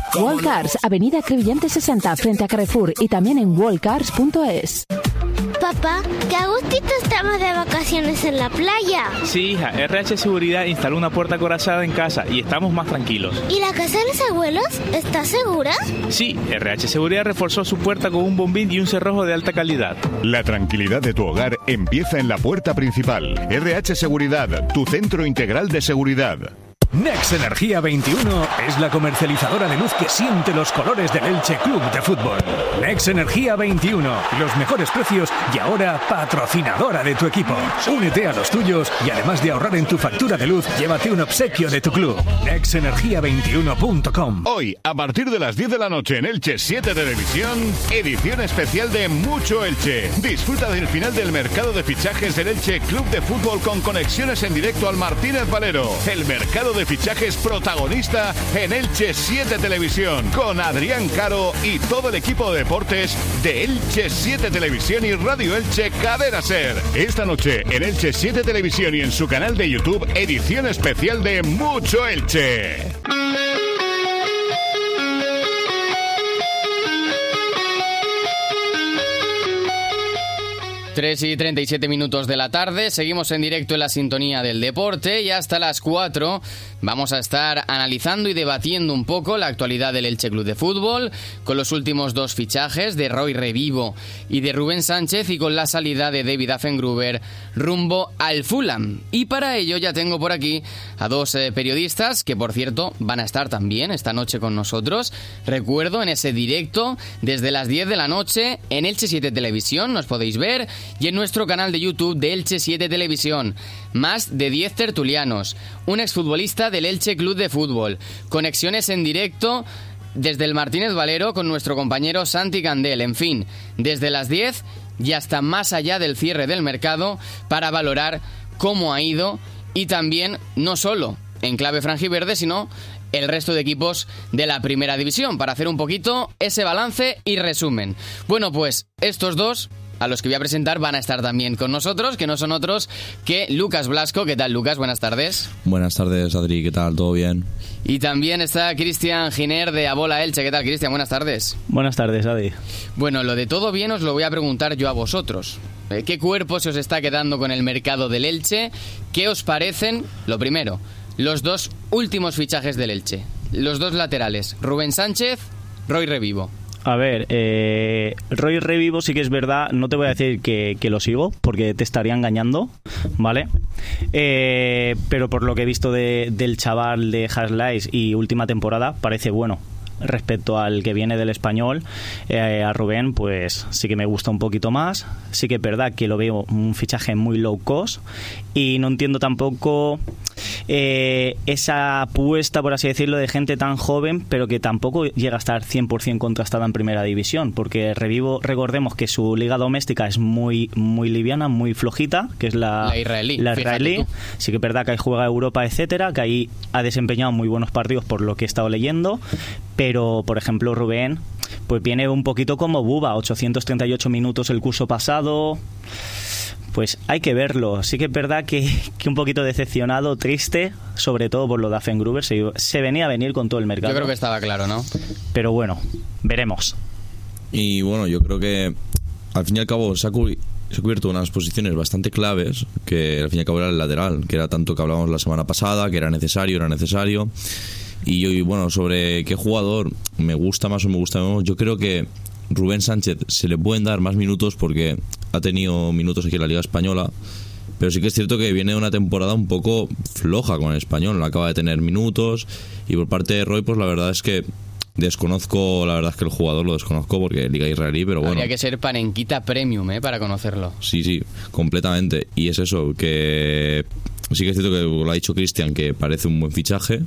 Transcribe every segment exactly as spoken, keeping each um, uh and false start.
Wallcars, Avenida Crevillente sesenta, frente a Carrefour, y también en wallcars punto es. Papá, qué a gustito estamos de vacaciones en la playa. Sí, hija, R H Seguridad instaló una puerta acorazada en casa y estamos más tranquilos. ¿Y la casa de los abuelos está segura? Sí, R H Seguridad reforzó su puerta con un bombín y un cerrojo de alta calidad. La tranquilidad de tu hogar empieza en la puerta principal. R H Seguridad, tu centro integral de seguridad. Nex Energía veintiuno es la comercializadora de luz que siente los colores del Elche Club de Fútbol. Nex Energía veintiuno, los mejores precios y ahora patrocinadora de tu equipo. Únete a los tuyos y además de ahorrar en tu factura de luz, llévate un obsequio de tu club. nex energía veintiuno punto com. Hoy, a partir de las diez de la noche en Elche siete Televisión, edición especial de Mucho Elche. Disfruta del final del mercado de fichajes del Elche Club de Fútbol con conexiones en directo al Martínez Valero. El mercado de de fichajes protagonista en Elche siete Televisión, con Adrián Caro y todo el equipo de deportes de Elche siete Televisión y Radio Elche Cadena Ser. Esta noche en Elche siete Televisión y en su canal de YouTube, edición especial de Mucho Elche. tres y treinta y siete minutos de la tarde, seguimos en directo en la sintonía del deporte y hasta las cuatro vamos a estar analizando y debatiendo un poco la actualidad del Elche Club de Fútbol, con los últimos dos fichajes de Roy Revivo y de Rubén Sánchez y con la salida de David Affengruber rumbo al Fulham. Y para ello ya tengo por aquí a dos eh, periodistas que, por cierto, van a estar también esta noche con nosotros. Recuerdo, en ese directo desde las diez de la noche en Elche siete Televisión, nos podéis ver, y en nuestro canal de YouTube de Elche siete Televisión. Más de diez tertulianos, un exfutbolista del Elche Club de Fútbol, conexiones en directo desde el Martínez Valero con nuestro compañero Santi Candel, en fin, desde las diez y hasta más allá del cierre del mercado para valorar cómo ha ido y también, no solo en clave franjiverde, sino el resto de equipos de la primera división, para hacer un poquito ese balance y resumen. Bueno, pues estos dos, a los que voy a presentar, van a estar también con nosotros, que no son otros que Lucas Blasco. ¿Qué tal, Lucas? Buenas tardes. Buenas tardes, Adri. ¿Qué tal? ¿Todo bien? Y también está Cristian Giner de Abola Elche. ¿Qué tal, Cristian? Buenas tardes. Buenas tardes, Adri. Bueno, lo de todo bien os lo voy a preguntar yo a vosotros. ¿Qué cuerpo se os está quedando con el mercado del Elche? ¿Qué os parecen? Lo primero, los dos últimos fichajes del Elche. Los dos laterales, Rubén Sánchez, Roy Revivo. A ver, eh, Roy Revivo sí que es verdad, no te voy a decir que, que lo sigo, porque te estaría engañando, ¿vale? Eh, pero por lo que he visto de, del chaval de Haslais y última temporada, parece bueno. Respecto al que viene del Español, eh, a Rubén, pues sí que me gusta un poquito más. Sí que es verdad que lo veo un fichaje muy low cost y no entiendo tampoco eh, esa apuesta, por así decirlo, de gente tan joven, pero que tampoco llega a estar cien por ciento contrastada en primera división, porque Revivo, recordemos que su liga doméstica es muy muy liviana, muy flojita, que es la, la israelí. La israelí. Sí que es verdad que ahí juega Europa, etcétera, que ahí ha desempeñado muy buenos partidos por lo que he estado leyendo, pero Pero, por ejemplo, Rubén, pues viene un poquito como Buba, ochocientos treinta y ocho minutos el curso pasado. Pues hay que verlo. Sí que es verdad que, que un poquito decepcionado, triste, sobre todo por lo de Affengruber. Se, se venía a venir con todo el mercado. Yo creo que estaba claro, ¿no? Pero bueno, veremos. Y bueno, yo creo que al fin y al cabo se ha, cu- se ha cubierto unas posiciones bastante claves, que al fin y al cabo era el lateral, que era tanto que hablábamos la semana pasada, que era necesario, era necesario. Y, y bueno, sobre qué jugador me gusta más o me gusta menos, yo creo que Rubén Sánchez se le pueden dar más minutos porque ha tenido minutos aquí en la Liga Española, pero sí que es cierto que viene de una temporada un poco floja con el Español, no acaba de tener minutos. Y por parte de Roy, pues la verdad es que desconozco, la verdad es que el jugador lo desconozco porque Liga Israelí, pero bueno. Habría que ser Panenquita Premium, ¿eh? Para conocerlo. Sí, sí, completamente. Y es eso, que sí que es cierto que lo ha dicho Cristian, que parece un buen fichaje,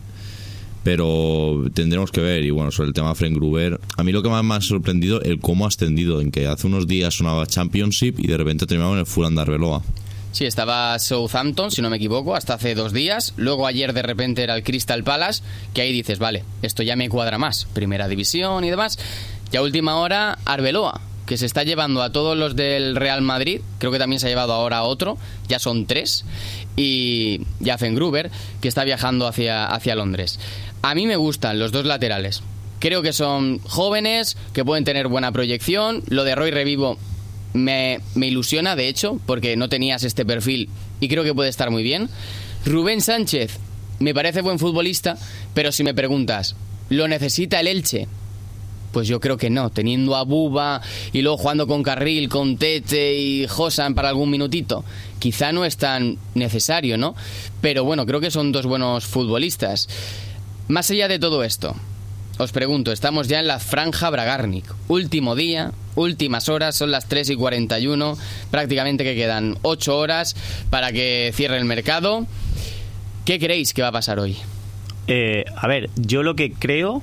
pero tendremos que ver. Y bueno, sobre el tema de Affengruber, a mí lo que más me ha sorprendido el cómo ha ascendido, en que hace unos días sonaba Championship y de repente terminaba en el Fulham de Arbeloa. Sí, estaba Southampton, si no me equivoco, hasta hace dos días. Luego ayer de repente era el Crystal Palace, que ahí dices, vale, esto ya me cuadra más, primera división y demás. Y a última hora, Arbeloa, que se está llevando a todos los del Real Madrid, creo que también se ha llevado ahora a otro, ya son tres, y, y Affengruber, que está viajando hacia, hacia Londres. A mí me gustan los dos laterales Creo que son jóvenes, que pueden tener buena proyección. Lo de Roy Revivo me, me ilusiona, de hecho, porque no tenías este perfil y creo que puede estar muy bien. Rubén Sánchez me parece buen futbolista, pero si me preguntas, ¿lo necesita el Elche? Pues yo creo que no, teniendo a Buba y luego jugando con Carril, con Tete y Josan para algún minutito, quizá no es tan necesario, ¿no? Pero bueno, creo que son dos buenos futbolistas. Más allá de todo esto, os pregunto, estamos ya en la franja Bragarnik, último día, últimas horas, son las tres y cuarenta y uno, prácticamente que quedan ocho horas para que cierre el mercado. ¿Qué creéis que va a pasar hoy? Eh, a ver, yo lo que creo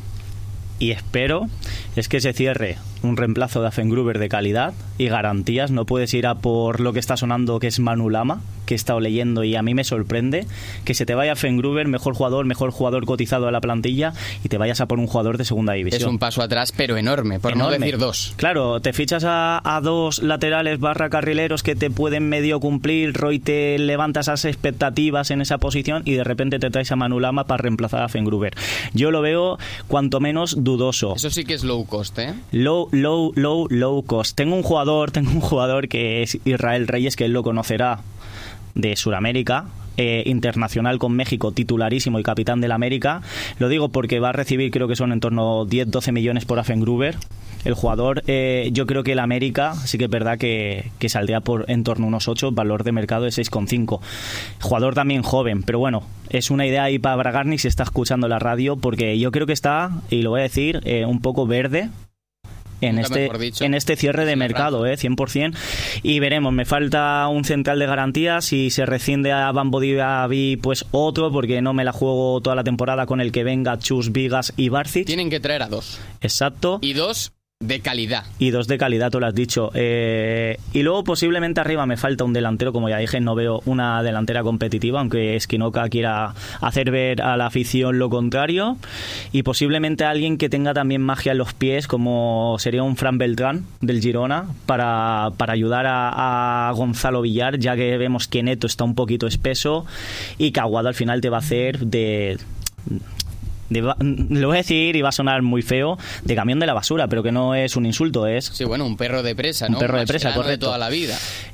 y espero es que se cierre un reemplazo de Afengruber de calidad y garantías. No puedes ir a por lo que está sonando, que es Manu Lama, que he estado leyendo y a mí me sorprende que se te vaya Afengruber, mejor jugador, mejor jugador cotizado de la plantilla, y te vayas a por un jugador de segunda división. Es un paso atrás, pero enorme, por enorme. No decir dos. Claro, te fichas a, a dos laterales barra carrileros que te pueden medio cumplir, Roy te levanta esas expectativas en esa posición y de repente te traes a Manu Lama para reemplazar a Afengruber. Yo lo veo cuanto menos dudoso. Eso sí que es low cost, ¿eh? Low, low, low, low cost. Tengo un jugador, tengo un jugador que es Israel Reyes, que él lo conocerá, de Sudamérica, eh, internacional con México, titularísimo y capitán del América. Lo digo porque va a recibir, creo que son en torno a diez doce millones por Afengruber. El jugador, eh, yo creo que el América sí que es verdad que, que saldría por en torno a unos ocho, valor de mercado de seis coma cinco. Jugador también joven, pero bueno, es una idea ahí para Bragarnik si está escuchando la radio, porque yo creo que está, y lo voy a decir, eh, un poco verde en este, en este cierre de mercado, eh, cien por ciento. Y veremos, me falta un central de garantías. Si se rescinde a Bambo Diaby, pues otro, porque no me la juego toda la temporada con el que venga Chus, Vigas y Barcic. Tienen que traer a dos. Exacto. Y dos de calidad. Y dos de calidad, tú lo has dicho. Eh, y luego posiblemente arriba me falta un delantero, como ya dije, no veo una delantera competitiva, aunque Esquinoca quiera hacer ver a la afición lo contrario. Y posiblemente alguien que tenga también magia en los pies, como sería un Fran Beltrán del Girona, para, para ayudar a, a Gonzalo Villar, ya que vemos que Neto está un poquito espeso y que Aguado al final te va a hacer de... De, lo voy a decir y va a sonar muy feo, de camión de la basura, pero que no es un insulto, es... Sí, bueno, un perro de presa, ¿no? Un perro de presa, correcto. De toda la vida.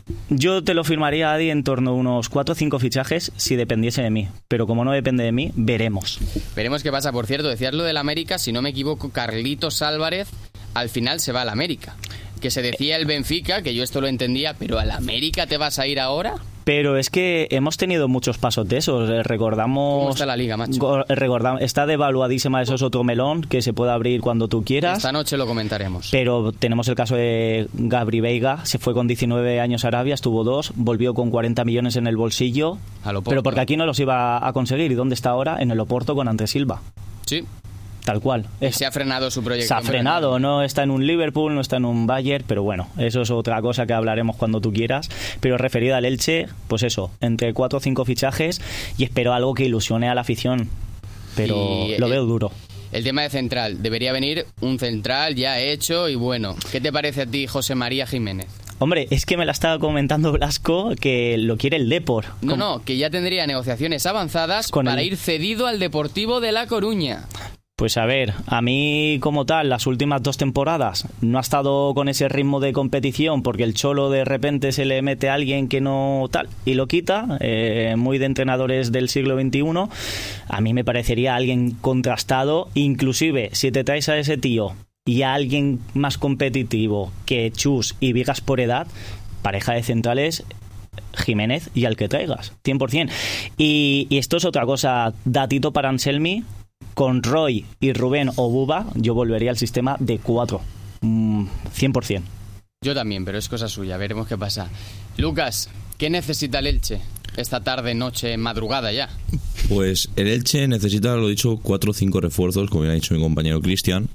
Yo te lo firmaría, Adi, en torno a unos cuatro o cinco fichajes si dependiese de mí, pero como no depende de mí, veremos. Veremos qué pasa. Por cierto, decías lo del América, si no me equivoco, Carlitos Álvarez al final se va al América. Que se decía el Benfica, que yo esto lo entendía, pero ¿al América te vas a ir ahora? Pero es que hemos tenido muchos pasos de esos. Recordamos... ¿Cómo está la liga, macho? Recordamos, está devaluadísima, eso es otro melón que se puede abrir cuando tú quieras. Esta noche lo comentaremos. Pero tenemos el caso de Gabri Veiga, se fue con diecinueve años a Arabia, estuvo dos, volvió con cuarenta millones en el bolsillo, a Loporto. Pero porque aquí no los iba a conseguir. ¿Y dónde está ahora? En el Oporto con Andrés Silva. Sí. Tal cual. Es, se ha frenado su proyecto. Se ha frenado, no está en un Liverpool, no está en un Bayern, pero bueno, eso es otra cosa que hablaremos cuando tú quieras. Pero referida al Elche, pues eso, entre cuatro o cinco fichajes y espero algo que ilusione a la afición. Pero y lo veo el, duro. El tema de central, debería venir un central ya hecho y bueno. ¿Qué te parece a ti, José María Jiménez? Hombre, es que me la estaba comentando Blasco que lo quiere el Depor. No, ¿Cómo? no, que ya tendría negociaciones avanzadas para el... ir cedido al Deportivo de La Coruña. Pues a ver, a mí como tal, las últimas dos temporadas no ha estado con ese ritmo de competición porque el Cholo de repente se le mete a alguien que no tal y lo quita, eh, muy de entrenadores del siglo veintiuno. A mí me parecería alguien contrastado, inclusive si te traes a ese tío y a alguien más competitivo que Chus y Vigas por edad, pareja de centrales... Jiménez y al que traigas, cien por ciento. Y, y esto es otra cosa, datito para Anselmi. Con Roy y Rubén o Buba, yo volvería al sistema de cuatro. Mm, cien por ciento. Yo también, pero es cosa suya. Veremos qué pasa. Lucas, ¿qué necesita el Elche esta tarde, noche, madrugada ya? Pues el Elche necesita, lo dicho, cuatro o cinco refuerzos, como ya ha dicho mi compañero Cristian.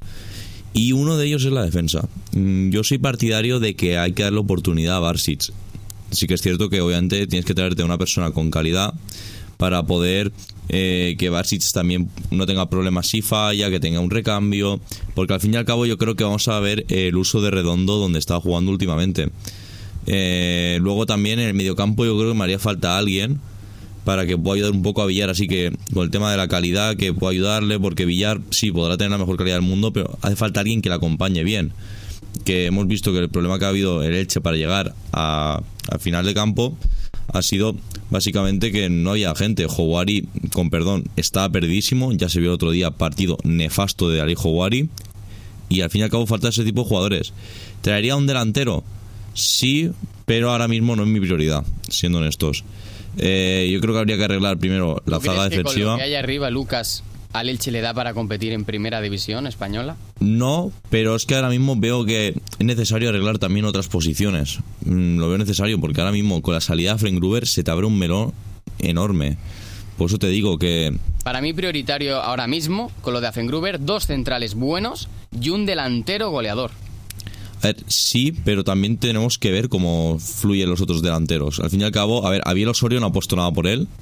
Y uno de ellos es la defensa. Yo soy partidario de que hay que darle oportunidad a Barcic. Sí que es cierto que obviamente tienes que traerte a una persona con calidad para poder eh, que Barcic también no tenga problemas si falla, que tenga un recambio, porque al fin y al cabo yo creo que vamos a ver el uso de Redondo donde está jugando últimamente. Eh, luego también en el mediocampo yo creo que me haría falta alguien para que pueda ayudar un poco a Villar, así que con el tema de la calidad que pueda ayudarle, porque Villar sí podrá tener la mejor calidad del mundo, pero hace falta alguien que la acompañe bien, que hemos visto que el problema que ha habido el Elche para llegar a, a final de campo ha sido básicamente que no había gente. Houari, con perdón, estaba perdidísimo, ya se vio el otro día partido nefasto de Ali Houari, y al fin y al cabo falta ese tipo de jugadores. ¿Traería un delantero? Sí, pero ahora mismo no es mi prioridad, siendo honestos. Eh, yo creo que habría que arreglar primero la zaga defensiva. ¿Con lo que hay arriba, Lucas, al Elche le da para competir en primera división española? No, pero es que ahora mismo veo que es necesario arreglar también otras posiciones. Mm, lo veo necesario porque ahora mismo con la salida de Frenk-Gruber se te abre un melón enorme. Por eso te digo que... Para mí prioritario ahora mismo, con lo de Frenk-Gruber, dos centrales buenos y un delantero goleador. A ver, sí, pero también tenemos que ver cómo fluyen los otros delanteros. Al fin y al cabo, a ver, Abiel Osorio no ha puesto nada por él.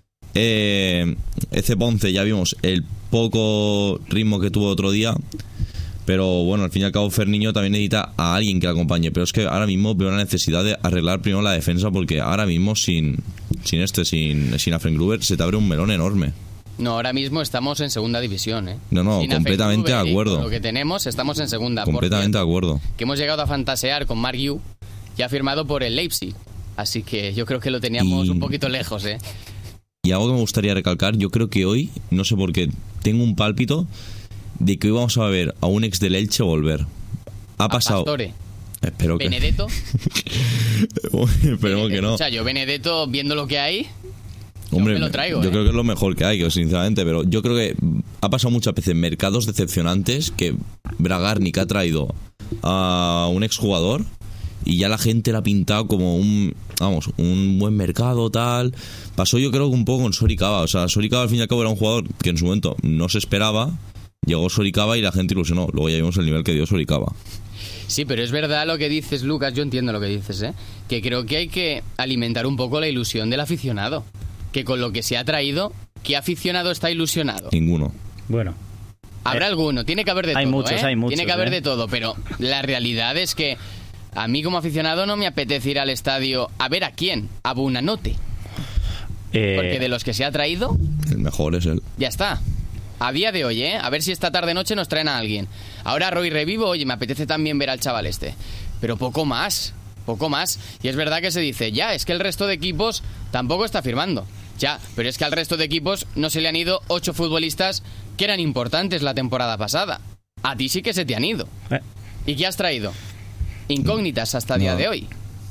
Eh, Eze Ponce ya vimos el poco ritmo que tuvo otro día, pero bueno, al fin y al cabo Ferniño también necesita a alguien que la acompañe, pero es que ahora mismo veo la necesidad de arreglar primero la defensa, porque ahora mismo sin sin este sin, sin Frenk-Gruber se te abre un melón enorme. No, ahora mismo estamos en segunda división, ¿eh? No, no, sin completamente de acuerdo. Lo que tenemos, estamos en segunda. Completamente de acuerdo. Que hemos llegado a fantasear con Mark Yu, ya firmado por el Leipzig, así que yo creo que lo teníamos y... un poquito lejos, ¿eh? Y algo que me gustaría recalcar, yo creo que hoy, no sé por qué, tengo un pálpito de que hoy vamos a ver a un ex del Elche volver. Ha a pasado... Pastore. Espero que... ¿Benedetto? Esperemos que no. O sea, yo Benedetto, viendo lo que hay... Hombre, yo me lo traigo, yo ¿eh? creo que es lo mejor que hay, sinceramente, pero yo creo que ha pasado muchas veces mercados decepcionantes que Bragarnik ha traído a un exjugador y ya la gente la ha pintado como un, vamos, un buen mercado, tal. Pasó yo creo que un poco con Soricaba, o sea, Soricaba al fin y al cabo era un jugador que en su momento no se esperaba, llegó Soricaba y la gente ilusionó, luego ya vimos el nivel que dio Soricaba. Sí, pero es verdad lo que dices, Lucas, yo entiendo lo que dices, ¿eh? Que creo que hay que alimentar un poco la ilusión del aficionado. Que con lo que se ha traído, ¿qué aficionado está ilusionado? Ninguno. Bueno. Habrá eh, alguno, tiene que haber de hay todo, muchos, ¿eh? Hay muchos, Tiene que haber ¿eh? de todo, pero la realidad es que a mí como aficionado no me apetece ir al estadio a ver a quién, a Buonanotte. Eh... Porque de los que se ha traído... El mejor es él. Ya está. A día de hoy, ¿eh? A ver si esta tarde-noche nos traen a alguien. Ahora Roy Revivo, oye, me apetece también ver al chaval este. Pero poco más, poco más. Y es verdad que se dice, ya, es que el resto de equipos tampoco está firmando. Ya, pero es que al resto de equipos no se le han ido ocho futbolistas que eran importantes la temporada pasada. A ti sí que se te han ido. ¿Eh? ¿Y qué has traído? Incógnitas hasta el no. día de hoy.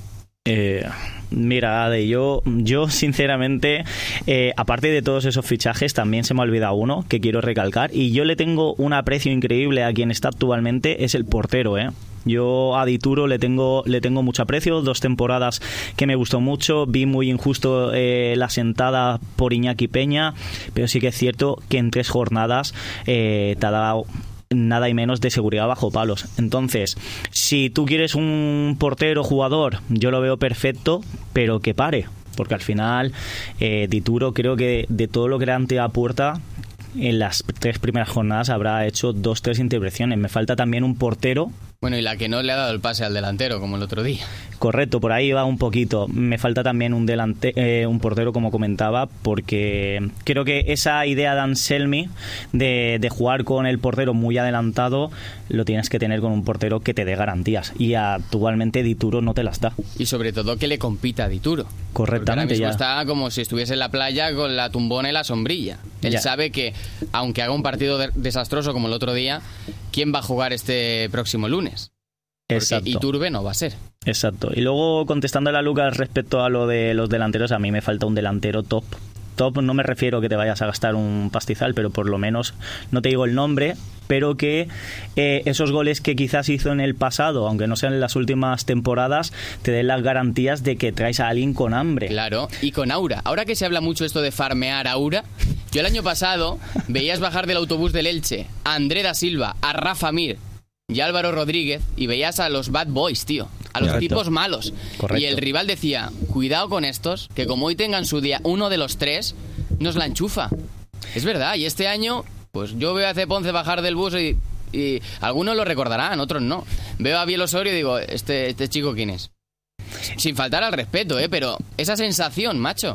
Eh, mira, Ade, yo, yo sinceramente, eh, aparte de todos esos fichajes, también se me ha olvidado uno que quiero recalcar, y yo le tengo un aprecio increíble a quien está actualmente, es el portero, ¿eh? Yo a Dituro le tengo le tengo mucho aprecio, dos temporadas que me gustó mucho, vi muy injusto eh, la sentada por Iñaki Peña, pero sí que es cierto que en tres jornadas eh, te ha dado nada y menos de seguridad bajo palos. Entonces, si tú quieres un portero jugador, yo lo veo perfecto, pero que pare, porque al final eh, Dituro creo que de todo lo que era ante a puerta en las tres primeras jornadas habrá hecho dos, tres intervenciones. Me falta también un portero. Bueno, y la que no le ha dado el pase al delantero, como el otro día. Correcto, por ahí va un poquito. Me falta también un delante, eh, un portero, como comentaba, porque creo que esa idea de Anselmi de, de jugar con el portero muy adelantado lo tienes que tener con un portero que te dé garantías. Y actualmente Dituro no te las da. Y sobre todo que le compita a Dituro. Correctamente, ahora mismo ya. Está como si estuviese en la playa con la tumbona y la sombrilla. Él ya sabe que, aunque haga un partido de- desastroso como el otro día, ¿quién va a jugar este próximo lunes? Porque Exacto. Iturbe no va a ser. Exacto. Y luego, contestándole a Lucas respecto a lo de los delanteros, a mí me falta un delantero top. Top no me refiero que te vayas a gastar un pastizal, pero por lo menos, no te digo el nombre, pero que eh, esos goles que quizás hizo en el pasado, aunque no sean en las últimas temporadas, te den las garantías de que traes a alguien con hambre. Claro, y con aura. Ahora que se habla mucho esto de farmear aura, yo el año pasado veías bajar del autobús del Elche a André da Silva, a Rafa Mir y Álvaro Rodríguez, y veías a los bad boys, tío, a los Correcto. tipos malos. Correcto. Y el rival decía, cuidado con estos, que como hoy tengan su día uno de los tres, nos la enchufa. Es verdad, y este año, pues yo veo a C. Ponce bajar del bus y, y algunos lo recordarán, otros no. Veo a Biel Osorio y digo, ¿este, este chico quién es? Sin faltar al respeto, ¿eh? Pero esa sensación, macho.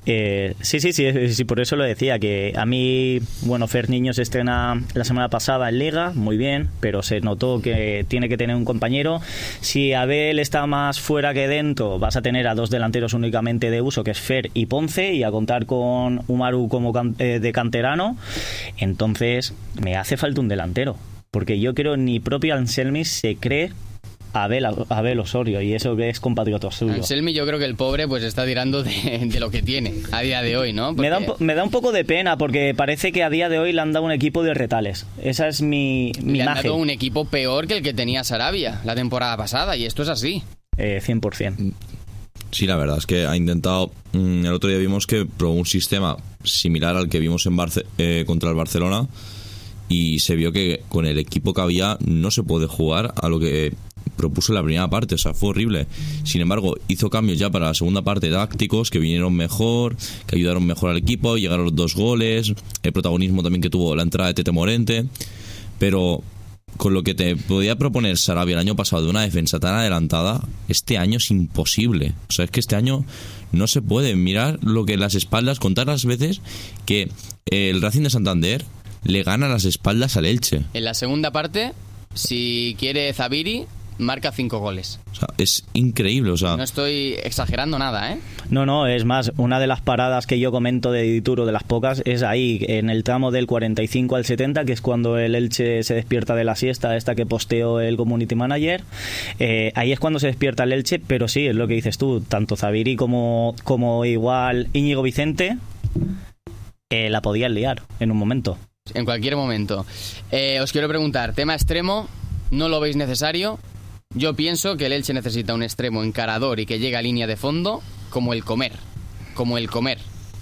Eh, sí, sí, sí, sí, por eso lo decía, que a mí, bueno, Fer Niño se estrena la semana pasada en Liga, muy bien, pero se notó que tiene que tener un compañero. Si Abel está más fuera que dentro, vas a tener a dos delanteros únicamente de uso, que es Fer y Ponce, y a contar con Umaru como can- eh, de canterano. Entonces, me hace falta un delantero, porque yo creo ni propio Anselmi se cree Abel, Abel Osorio, y eso que es compatriota suyo. Anselmi, yo creo que el pobre pues está tirando de, de lo que tiene a día de hoy, ¿no? Porque... Me, da un, me da un poco de pena, porque parece que a día de hoy le han dado un equipo de retales. Esa es mi, mi le han imagen. dado un equipo peor que el que tenía Sarabia la temporada pasada, y esto es así. Eh, cien por ciento. Sí, la verdad es que ha intentado... Mmm, el otro día vimos que probó un sistema similar al que vimos en Barce- eh, contra el Barcelona, y se vio que con el equipo que había no se puede jugar a lo que propuso en la primera parte, o sea, fue horrible. Sin embargo, hizo cambios ya para la segunda parte tácticos que vinieron mejor, que ayudaron mejor al equipo, llegaron los dos goles, el protagonismo también que tuvo la entrada de Tete Morente, pero con lo que te podía proponer Sarabia el año pasado de una defensa tan adelantada, este año es imposible. O sea, es que este año no se puede mirar lo que las espaldas, contar las veces que el Racing de Santander le gana las espaldas al Elche. En la segunda parte, si quiere Zabiri, marca cinco goles. O sea, es increíble, o sea... No estoy exagerando nada, ¿eh? No, no, es más, una de las paradas que yo comento de Dituro, de las pocas, es ahí, en el tramo del cuarenta y cinco al setenta, que es cuando el Elche se despierta de la siesta, esta que posteó el community manager. Eh, ahí es cuando se despierta el Elche, pero sí, es lo que dices tú, tanto Zabiri como, como igual Íñigo Vicente eh, la podían liar en un momento. En cualquier momento. Eh, os quiero preguntar, tema extremo, ¿no lo veis necesario? Yo pienso que el Elche necesita un extremo encarador y que llegue a línea de fondo como el Comer. Como el Comer.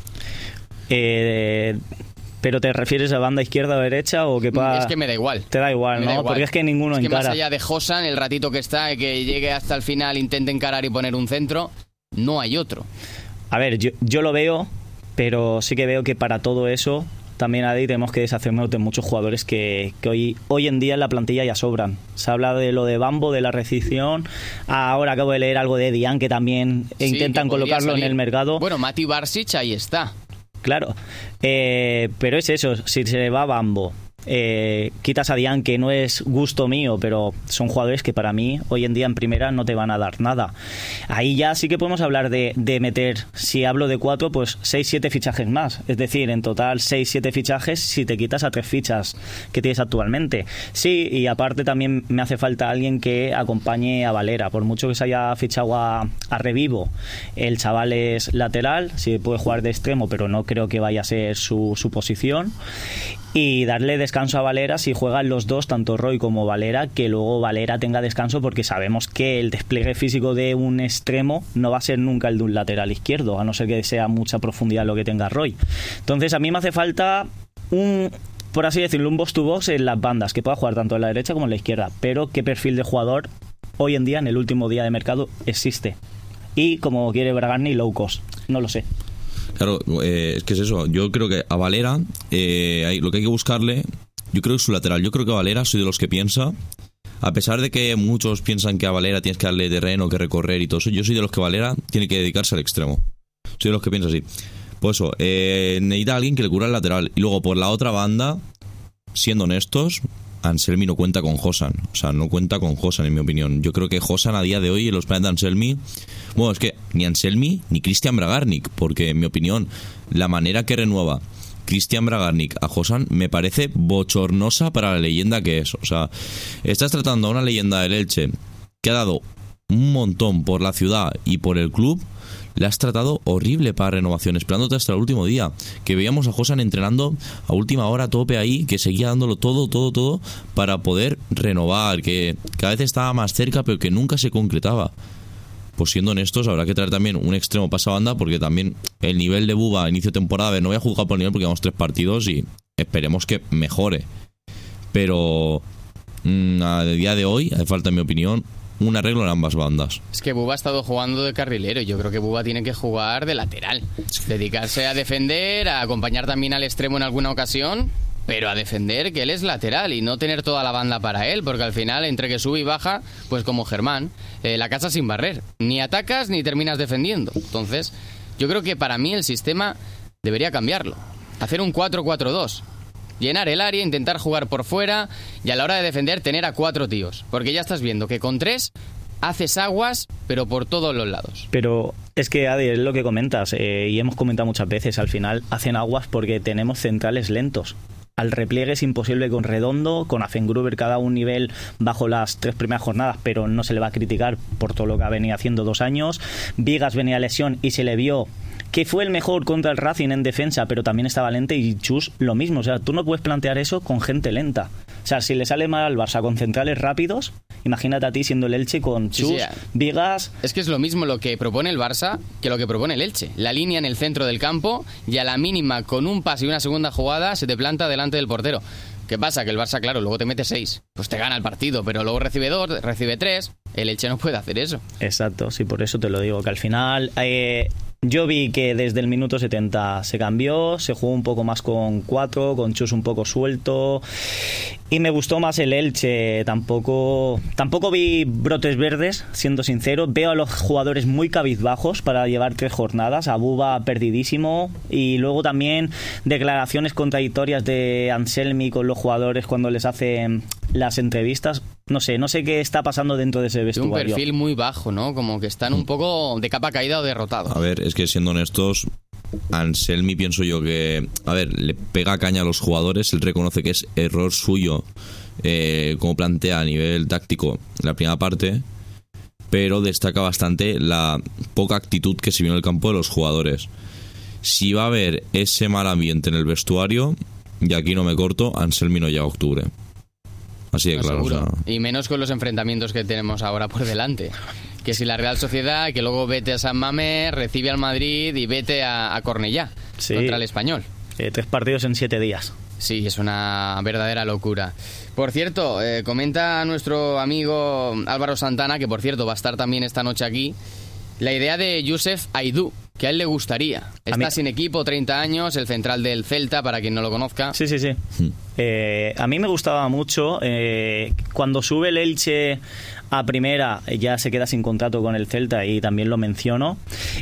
Eh, ¿Pero te refieres a banda izquierda o derecha? O que pa... Es que me da igual. Te da igual, me ¿no? da igual. Porque es que ninguno es que encara. Más allá de Josan, el ratito que está, que llegue hasta el final, intente encarar y poner un centro, no hay otro. A ver, yo, yo lo veo, pero sí que veo que para todo eso también ahí tenemos que deshacernos de muchos jugadores que, que hoy, hoy en día en la plantilla ya sobran. Se habla de lo de Bambo, de la recepción. Ahora acabo de leer algo de Dian, que también Sí, intentan que podría colocarlo salir. en el mercado. Bueno, Mati Barsic ahí está. Claro, eh, pero es eso, si se va Bambo, eh, quitas a Dian, que no es gusto mío, pero son jugadores que para mí hoy en día en primera no te van a dar nada. Ahí ya sí que podemos hablar de, de meter, si hablo de cuatro, pues seis, siete fichajes más, es decir, en total seis, siete fichajes si te quitas a tres fichas que tienes actualmente. Sí, y aparte también me hace falta alguien que acompañe a Valera, por mucho que se haya fichado a, a Revivo, el chaval es lateral, sí puede jugar de extremo, pero no creo que vaya a ser su, su posición. Y darle descanso a Valera si juegan los dos, tanto Roy como Valera, que luego Valera tenga descanso, porque sabemos que el despliegue físico de un extremo no va a ser nunca el de un lateral izquierdo, a no ser que sea mucha profundidad lo que tenga Roy. Entonces a mí me hace falta un, por así decirlo, un box to box en las bandas, que pueda jugar tanto en la derecha como en la izquierda, pero qué perfil de jugador hoy en día, en el último día de mercado, existe. Y como quiere Bragarni, low cost, no lo sé. Claro, eh, es que es eso. Yo creo que a Valera, eh, hay, lo que hay que buscarle, yo creo que es su lateral. Yo creo que a Valera, soy de los que piensa, a pesar de que muchos piensan que a Valera tienes que darle terreno, que recorrer y todo eso, yo soy de los que Valera tiene que dedicarse al extremo. Soy de los que piensa así. Pues eso, eh, necesita a alguien que le cubra el lateral. Y luego por la otra banda, siendo honestos, Anselmi no cuenta con Josan. O sea, no cuenta con Josan, en mi opinión. Yo creo que Josan a día de hoy, en los planes de Anselmi, bueno, es que ni Anselmi ni Christian Bragarnik, porque en mi opinión, la manera que renueva Christian Bragarnik a Josan me parece bochornosa para la leyenda que es. O sea, estás tratando a una leyenda del Elche que ha dado un montón por la ciudad y por el club. Le has tratado horrible para renovación, esperándote hasta el último día. Que veíamos a Josan entrenando a última hora, a tope ahí, que seguía dándolo todo, todo, todo para poder renovar, que cada vez estaba más cerca, pero que nunca se concretaba. Pues siendo honestos, habrá que traer también un extremo pasabanda, porque también el nivel de Buba a inicio de temporada, a ver, no voy a juzgar por el nivel porque llevamos tres partidos y esperemos que mejore. Pero mmm, a día de hoy hace falta, en mi opinión, un arreglo en ambas bandas. Es que Buba ha estado jugando de carrilero. Yo creo que Buba tiene que jugar de lateral. Dedicarse a defender, a acompañar también al extremo en alguna ocasión, pero a defender, que él es lateral y no tener toda la banda para él, porque al final, entre que sube y baja, pues como Germán, eh, la casa sin barrer. Ni atacas ni terminas defendiendo. Entonces, Yo creo que para mí el sistema debería cambiarlo. Hacer un cuatro cuatro dos. Llenar el área, intentar jugar por fuera y a la hora de defender tener a cuatro tíos. Porque ya estás viendo que con tres haces aguas, pero por todos los lados. Pero es que, Adi, es lo que comentas, eh, y hemos comentado muchas veces, al final hacen aguas porque tenemos centrales lentos. Al repliegue es imposible con Redondo, con Afengruber cada un nivel bajo las tres primeras jornadas, pero no se le va a criticar por todo lo que ha venido haciendo dos años. Vigas venía a lesión y se le vio que fue el mejor contra el Racing en defensa, pero también estaba lento, y Chus lo mismo. O sea, tú no puedes plantear eso con gente lenta. O sea, si le sale mal al Barça con centrales rápidos, imagínate a ti siendo el Elche con Chus, sí, sí. Vigas... Es que es lo mismo lo que propone el Barça que lo que propone el Elche. La línea en el centro del campo y a la mínima con un pase y una segunda jugada se te planta delante del portero. ¿Qué pasa? Que el Barça, claro, luego te mete seis. Pues te gana el partido, pero luego recibe dos, recibe tres. El Elche no puede hacer eso. Exacto, sí, por eso te lo digo, que al final... Eh... Yo vi que desde el minuto setenta se cambió, se jugó un poco más con cuatro, con Chus un poco suelto, y me gustó más el Elche. Tampoco, tampoco vi brotes verdes, siendo sincero. Veo a los jugadores muy cabizbajos para llevar tres jornadas, a Buba perdidísimo, y luego también declaraciones contradictorias de Anselmi con los jugadores cuando les hacen las entrevistas. No sé, no sé qué está pasando dentro de ese vestuario. Un perfil muy bajo, ¿no? Como que están un poco de capa caída o derrotados. A ver, es que siendo honestos, Anselmi pienso yo que, a ver, le pega caña a los jugadores, él reconoce que es error suyo, eh, como plantea a nivel táctico la primera parte, pero destaca bastante la poca actitud que se vio en el campo de los jugadores. Si va a haber ese mal ambiente en el vestuario, y aquí no me corto, Anselmi no llega a octubre. Así de no, claro. O sea... Y menos con los enfrentamientos que tenemos ahora por delante. Que si la Real Sociedad, que luego vete a San Mamés, recibe al Madrid y vete a, a Cornellá, sí, contra el Español. Eh, tres partidos en siete días. Sí, es una verdadera locura. Por cierto, eh, comenta nuestro amigo Álvaro Santana, que por cierto va a estar también esta noche aquí, la idea de Youssef Aidou, que a él le gustaría. Está mí... sin equipo, treinta años, el central del Celta, para quien no lo conozca. Sí, sí, sí. Eh, a mí me gustaba mucho. Eh, cuando sube el Elche a primera, ya se queda sin contrato con el Celta, y también lo menciono.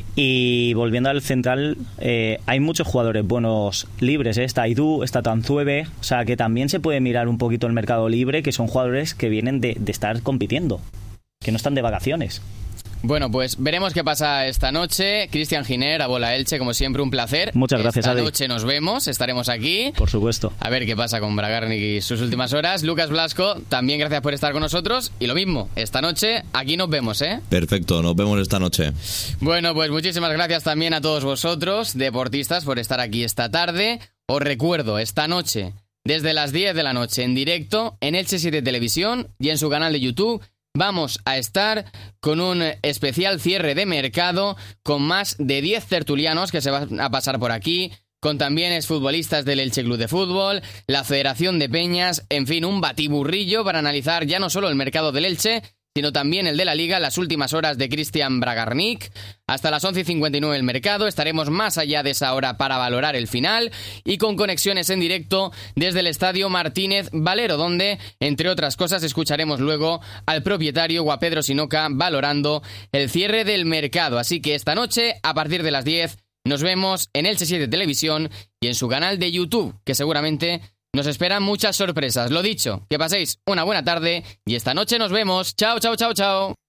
Y volviendo al central, eh, hay muchos jugadores buenos libres. ¿eh? Está Aidou, está Tanzuebe. O sea, que también se puede mirar un poquito el mercado libre, que son jugadores que vienen de, de estar compitiendo, que no están de vacaciones. Bueno, pues veremos qué pasa esta noche. Cristian Giner, Abola Elche, como siempre, un placer. Muchas gracias, Esta Adi. noche nos vemos, estaremos aquí. Por supuesto. A ver qué pasa con Bragarnik y sus últimas horas. Lucas Blasco, también gracias por estar con nosotros. Y lo mismo, esta noche aquí nos vemos, ¿eh? Perfecto, nos vemos esta noche. Bueno, pues muchísimas gracias también a todos vosotros, deportistas, por estar aquí esta tarde. Os recuerdo, esta noche, desde las diez de la noche, en directo, en Elche siete Televisión y en su canal de YouTube, vamos a estar con un especial cierre de mercado con más de diez tertulianos que se van a pasar por aquí, con también exfutbolistas del Elche Club de Fútbol, la Federación de Peñas, en fin, un batiburrillo para analizar ya no solo el mercado del Elche, sino también el de la Liga, las últimas horas de Cristian Bragarnik. Hasta las once y cincuenta y nueve el mercado, estaremos más allá de esa hora para valorar el final y con conexiones en directo desde el Estadio Martínez Valero, donde, entre otras cosas, escucharemos luego al propietario o a Pedro Sinoca valorando el cierre del mercado. Así que esta noche, a partir de las diez, nos vemos en Elche siete Televisión y en su canal de YouTube, que seguramente nos esperan muchas sorpresas. Lo dicho, que paséis una buena tarde y esta noche nos vemos. Chao, chao, chao, chao.